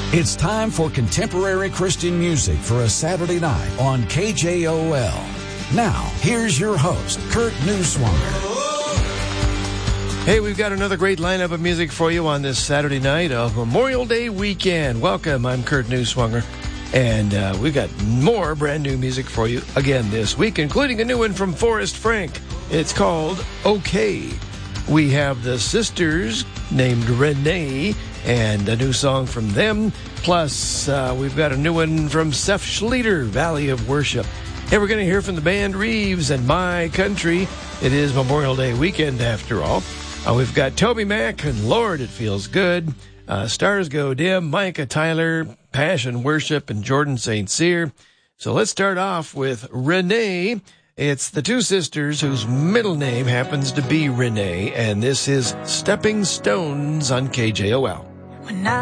It's time for contemporary Christian music for a Saturday night on KJOL. Now, here's your host, Kurt Neuswanger. Hey, we've got another great lineup of music for you on this Saturday night of Memorial Day weekend. Welcome, I'm Kurt Neuswanger, and we've got more brand new music for you again this week, including a new one from Forrest Frank. It's called Okay. We have the sisters named Renee and a new song from them. Plus, we've got a new one from Seth Schleter, Valley of Worship. Hey, we're going to hear from the band Reeves and My Country. It is Memorial Day weekend after all. We've got Toby Mac and Lord, It Feels Good. Stars Go Dim, Micah Tyler, Passion Worship, and Jordan St. Cyr. So let's start off with Renee. It's the two sisters whose middle name happens to be Renee, and this is Stepping Stones on KJOL.